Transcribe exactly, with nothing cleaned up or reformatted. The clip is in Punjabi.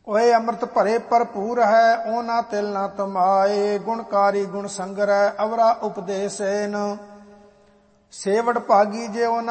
ਓਏ ਅੰਮ੍ਰਿਤ ਭਰੇ ਭਰਪੂਰ ਹੈ, ਓਨਾ ਤਿਲ ਨਾ ਤਮਾਏ। ਗੁਣਕਾਰੀ ਗੁਣ ਸੰਗਰੈ, ਅਵਰਾ ਉਪਦੇਸੇਨ। ਸੇਵੜ ਭਾਗੀ ਜੇ